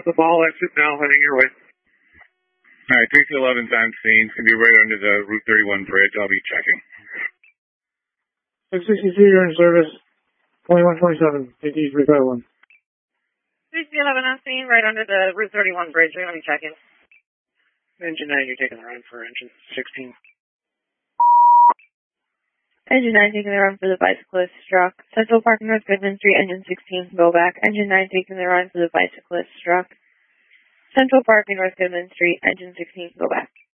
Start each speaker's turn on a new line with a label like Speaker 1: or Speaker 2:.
Speaker 1: The ball exit now, heading your way.
Speaker 2: All right, 311's on scene. It's going to be right under the Route 31 bridge. I'll be checking.
Speaker 1: 663, you're in service. 2127, AT 351.
Speaker 3: 311 on scene, right under the Route 31 bridge. We're going to be checking.
Speaker 1: Engine 9, you're taking the run for engine 16.
Speaker 3: Engine 9 taking the run for the bicyclist struck. Central Park North Goodman Street, engine 16, go back. Engine 9 taking the run for the bicyclist struck. Central Park North Goodman Street, engine 16, go back.